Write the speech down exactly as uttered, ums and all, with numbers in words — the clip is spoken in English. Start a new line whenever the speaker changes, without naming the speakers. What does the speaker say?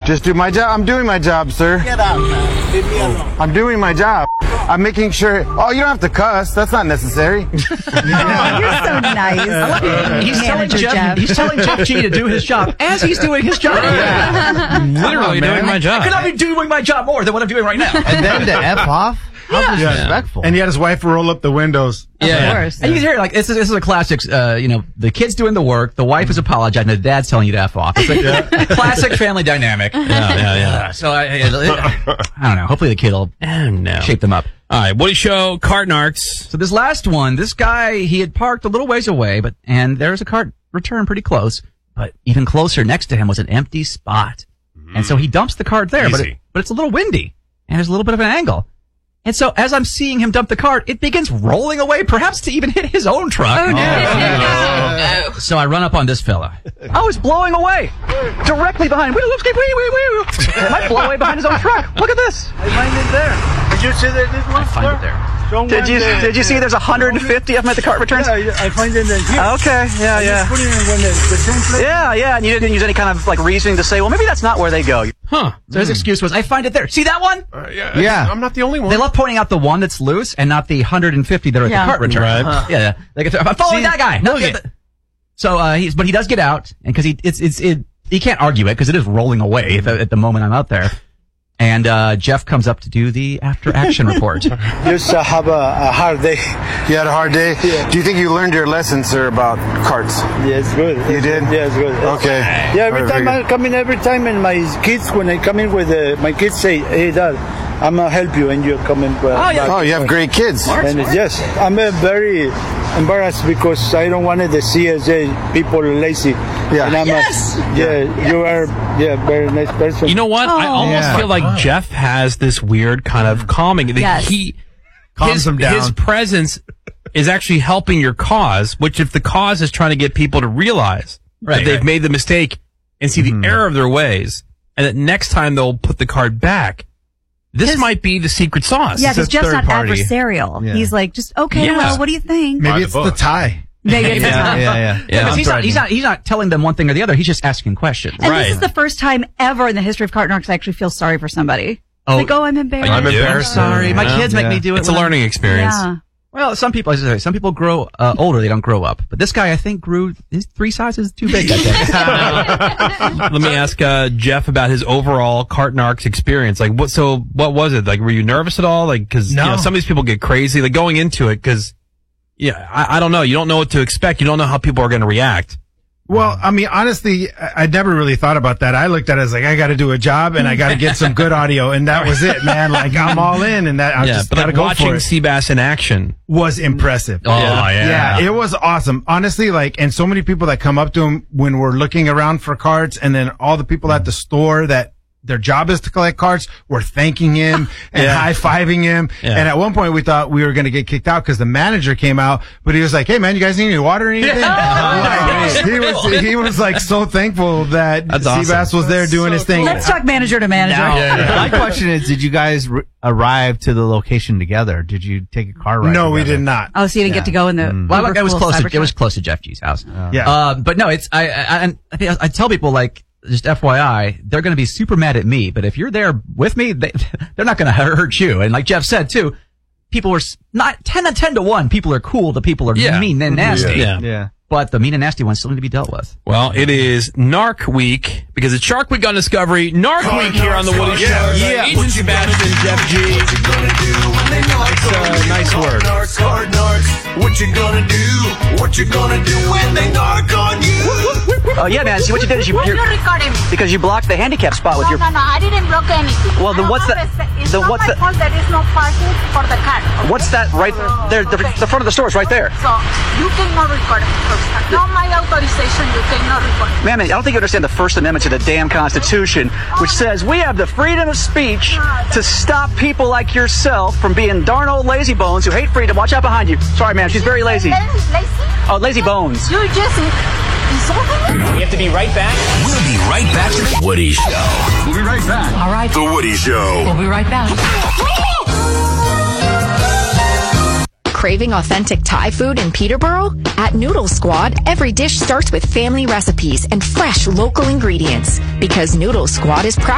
Just do my job. I'm doing my job, sir.
Get out, man. Leave me alone.
I'm doing my job. I'm making sure. Oh, you don't have to cuss. That's not necessary.
Oh, you're so nice.
He's telling
Manager
Jeff,
Jeff.
he's telling Jeff G to do his job as he's doing his job.
I'm literally doing my job.
I could not be doing my job more than what I'm doing right now.
And then to F off? How disrespectful.
And he had his wife roll up the windows.
Yeah.
Of course.
And you can hear, like, this is, this is a classic, uh, you know, the kid's doing the work, the wife is apologizing, the dad's telling you to F off. It's like yeah. classic family dynamic. Yeah, yeah, yeah. So, I, I, I don't know. Hopefully the kid will
Oh, no.
shape them up.
All right, Woody Show, Cart Narcs.
So this last one, this guy, he had parked a little ways away, but and there's a cart return pretty close, but even closer next to him was an empty spot. Mm. And so he dumps the cart there, but, it, but it's a little windy, and there's a little bit of an angle. And so as I'm seeing him dump the cart, it begins rolling away, perhaps to even hit his own truck.
Oh, no.
Oh, no. So I run up on this fella. I was blowing away directly behind. Wait, wait, wait, wait, wait. I might blow away behind his own truck. Look at this.
I find it there. Did you see that this one?
I find it there.
Did you
Did you see there's one hundred fifty of them at the cart returns?
Yeah, I find it in here.
Okay, yeah,
I
yeah.
just put it in when the, the same place.
Yeah, yeah, and you didn't use any kind of like reasoning to say, well, maybe that's not where they go.
Huh.
So his excuse was, I find it there. See that one?
Uh, yeah,
Yeah.
I'm not the only one.
They love pointing out the one that's loose and not the one hundred fifty that are at
Yeah.
the cart return.
Right.
Uh, yeah, yeah. They get to, I'm following
See,
that guy. No,
look
get
it.
the- so uh, he's, but he does get out, and because he, it's, it's, it, he can't argue it because it is rolling away at the, at the moment I'm out there. And uh, Jeff comes up to do the after action report.
Just uh, have a, a hard day.
You had a hard day?
Yeah.
Do you think you learned your lesson, sir, about carts?
Yeah, it's good.
You did?
Yeah, it's good.
Okay.
Yeah, every
All
time
right,
I come in, every time, and my kids, when I come in with uh, my kids say, hey, Dad, I'm going to help you, and you come in. Uh,
Oh, yeah.
Oh, you have great kids.
And uh, yes, I'm uh, very embarrassed because I don't want to see as uh, people lazy.
Yeah.
And I'm
Yes!
A, yeah, you are yeah very nice person.
You know what? I
Oh.
almost
Yeah.
feel like Jeff has this weird kind of calming.
Yes.
He
Calms
his,
them down.
his presence is actually helping your cause, which if the cause is trying to get people to realize
Right,
that they've
right.
made the mistake and see the error of their ways, and that next time they'll put the card back, this might be the secret sauce.
Yeah,
It's a
because Jeff's
third
not
party.
adversarial.
Yeah.
He's like, just, okay,
Yeah.
well, what do you think?
Maybe it's the tie.
Maybe it's
Yeah,
the
yeah, yeah.
Yeah,
Yeah,
because
I'm
he's not, he's not he's not telling them one thing or the other. He's just asking questions.
And
Right.
this is the first time ever in the history of Cart Narcs I actually feel sorry for somebody.
Oh.
Like, oh, I'm embarrassed.
I'm embarrassed.
Sorry, my
Yeah.
kids make
Yeah.
me do it.
It's a
when I'm-
learning experience.
Yeah.
Well, some people, as I say, some people grow uh, older; they don't grow up. But this guy, I think, grew his three sizes too big that day.
Let me ask uh, Jeff about his overall Cart Narcs experience. Like, what? So, what was it? Like, were you nervous at all? Like, because
No.
you know, some of these people get crazy. Like going into it, because yeah, I, I don't know. You don't know what to expect. You don't know how people are going to react.
Well, I mean, honestly, I I never really thought about that. I looked at it as like, I got to do a job and I got to get some good audio. And that was it, man. Like, I'm all in and that I
yeah,
just
but
got to
like
go
watching
for it.
Seabass in action.
Was impressive.
Oh, yeah.
Yeah, it was awesome. Honestly, like, and so many people that come up to him when we're looking around for cards, and then all the people at the store that their job is to collect cards were thanking him and
Yeah.
high-fiving him.
Yeah.
And at one point we thought we were going to get kicked out because the manager came out, but he was like, hey man, you guys need any water or anything? Like, he was, he was like so thankful that
That's
Seabass
awesome.
was there doing his thing.
Let's talk manager to manager.
Now, my question is, did you guys r- arrive to the location together? Did you take a car ride?
No, we
together?
did not.
Oh, so you didn't get to go in the.
Mm. Well,
Uber
it was
pool
close. To,
Cybertruck?
it was close to Jeff G's house.
Yeah.
Uh, but no, it's I. I, and I, think I tell people like just F Y I, they're going to be super mad at me. But if you're there with me, they, they're not going to hurt you. And like Jeff said too, people are s- not ten to ten to one. People are cool. The people are
Yeah.
mean and nasty.
Yeah.
Yeah.
But the mean and nasty ones still need to be dealt with.
Well, it is Narc Week because it's Shark Week on Discovery. Narc Week here on the Woody Show.
Yeah.
Agent Sebastian, Jeff G. It's a nice word.
What you gonna do? What you gonna do when they narc on you?
Oh yeah, man. See what you did is you
Why
you're,
you recording me?
because you blocked the handicap spot with
No,
your.
no, no, I didn't block anything.
Well, then
I
what's
have
that-
respect. It's
then
not
what's
my
that-
fault there is no parking for the car. Okay?
What's that right there? The,
Okay.
the front of the store is right there.
So, you cannot record me. No, my authorization, you cannot record me.
Man, man, I don't think you understand the First Amendment to the damn Constitution, which says we have the freedom of speech to stop people like yourself from being darn old lazy bones who hate freedom. Watch out behind you. Sorry, man, she's very lazy.
Lazy?
Oh, lazy bones.
You Jesse. Is over there?
We have to be right back.
We'll be right back to the Woody Show.
We'll be right back.
All right.
The Woody Show.
We'll be right back.
Craving authentic Thai food in Peterborough? At Noodle Squad, every dish starts with family recipes and fresh local ingredients. Because Noodle Squad is proud